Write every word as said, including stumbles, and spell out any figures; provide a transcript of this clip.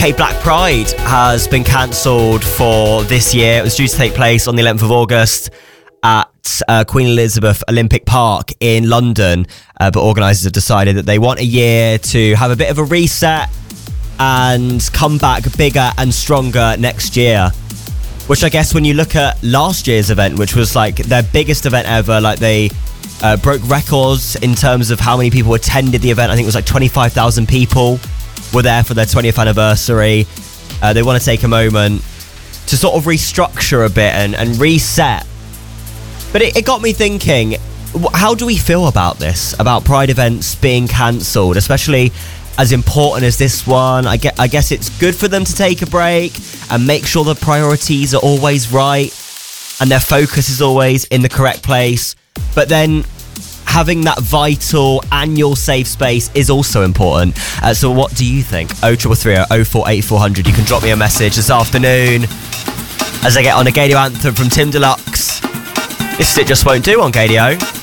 K Black Pride has been cancelled for this year. It was due to take place on the eleventh of August at uh, Queen Elizabeth Olympic Park in London, uh, but organisers have decided that they want a year to have a bit of a reset and come back bigger and stronger next year. Which I guess when you look at last year's event, which was like their biggest event ever, like they uh, broke records in terms of how many people attended the event. I think it was like twenty-five thousand people were there for their twentieth anniversary. Uh, they want to take a moment to sort of restructure a bit and, and reset. But it, it got me thinking, how do we feel about this? About Pride events being cancelled, especially as important as this one? I, get, I guess it's good for them to take a break and make sure the priorities are always right and their focus is always in the correct place. But then having that vital annual safe space is also important. Uh, so what do you think? oh three three three oh four eight four hundred. You can drop me a message this afternoon as I get on a Gadio anthem from Tim Deluxe. This is It Just Won't Do on Gadio.